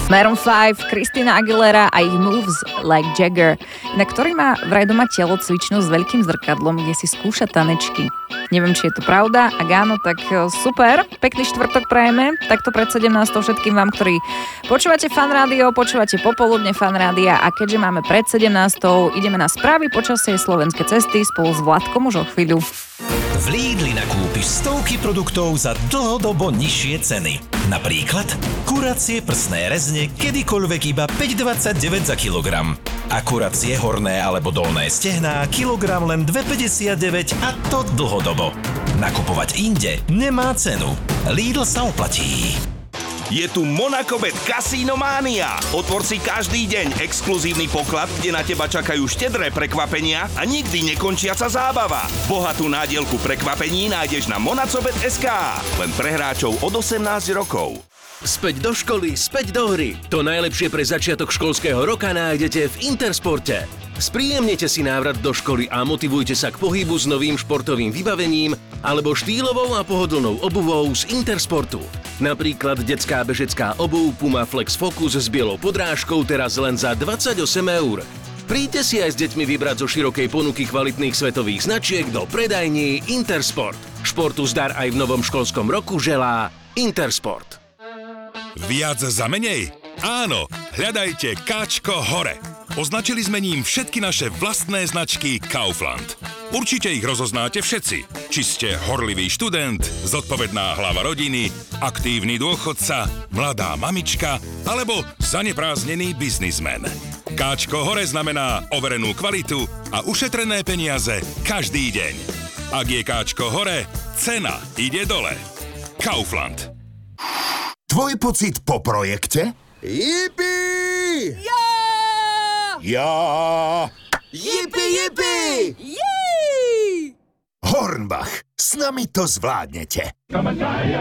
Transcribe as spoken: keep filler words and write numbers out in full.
Maroon päť, Christina Aguilera a ich Moves Like Jagger, na ktorý má vraj doma telocvičňu s veľkým zrkadlom, kde si skúša tanečky. Neviem, či je to pravda. Ak áno, tak super. Pekný štvrtok prajeme. Takto pred sedemnástou všetkým vám, ktorí počúvate Fan Rádio, počúvate popoludne Fan Rádia a keďže máme pred sedemnástou, ideme na správy počasie slovenské cesty spolu s Vladkom už o chvíľu. V Lidli nakúpiš stovky produktov za dlhodobo nižšie ceny. Napríklad kuracie prsné rezne kedykoľvek iba päť dvadsaťdeväť za kilogram. A kuracie horné alebo dolné stehná kilogram len dva päťdesiatdeväť a to dlhodobo. Nakupovať inde nemá cenu. Lidl sa oplatí. Je tu Monacobet Casino Mania. Otvor si každý deň exkluzívny poklad, kde na teba čakajú štedré prekvapenia a nikdy nekončiaca zábava. Bohatú nádielku prekvapení nájdeš na monacobet bodka es ká. Len pre hráčov od osemnásť rokov. Späť do školy, späť do hry. To najlepšie pre začiatok školského roka nájdete v Intersporte. Spríjemnite si návrat do školy a motivujte sa k pohybu s novým športovým vybavením alebo štýlovou a pohodlnou obuvou z Intersportu. Napríklad detská bežecká obuv Puma Flex Focus s bielou podrážkou teraz len za dvadsaťosem eur. Príďte si aj s deťmi vybrať zo širokej ponuky kvalitných svetových značiek do predajní Intersport. Športu zdar aj v novom školskom roku želá Intersport. Viac za menej? Áno, hľadajte Káčko hore. Označili sme ním všetky naše vlastné značky Kaufland. Určite ich rozoznáte všetci. Či ste horlivý študent, zodpovedná hlava rodiny, aktívny dôchodca, mladá mamička alebo zanepráznený biznismen. Káčko hore znamená overenú kvalitu a ušetrené peniaze každý deň. Ak je Káčko hore, cena ide dole. Kaufland. Tvoj pocit po projekte? Yippie! Ja! Ja! Yippie, yippie! Hornbach, s nami to zvládnete.